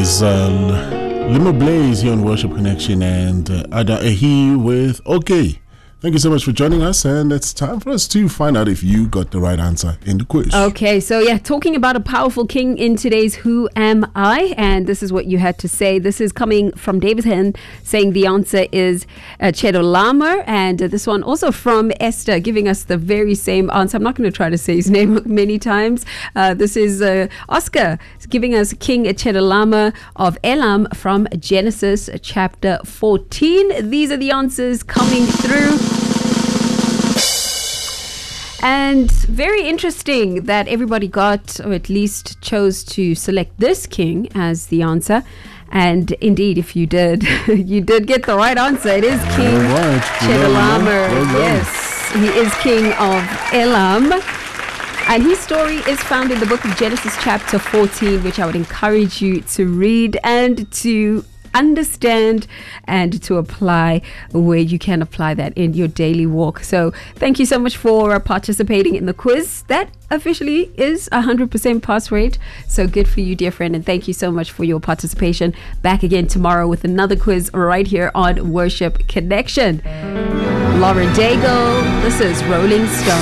Is Limo Blaze here on Worship Connection and Ada Ehi with OK. Thank you so much for joining us, and it's time for us to find out if you got the right answer in the quiz. Okay, so yeah, talking about a powerful king in today's Who Am I? And this is what you had to say. This is coming from Davidson, saying the answer is Chedorlaomer, and this one also from Esther, giving us the very same answer. I'm not going to try to say his name many times. This is Oscar giving us King Chedorlaomer of Elam from Genesis chapter 14. These are the answers coming through. And very interesting that everybody got, or at least chose to select this king as the answer. And indeed, if you did, you did get the right answer. It is King Chedorlaomer. Yes, he is king of Elam. And his story is found in the book of Genesis chapter 14, which I would encourage you to read and to understand and to apply where you can apply that in your daily walk. So thank you so much for participating in the quiz. That officially is 100% pass rate. So good for you, dear friend. And thank you so much for your participation. Back again tomorrow with another quiz right here on Worship Connection. Lauren Daigle, this is Rolling Stone.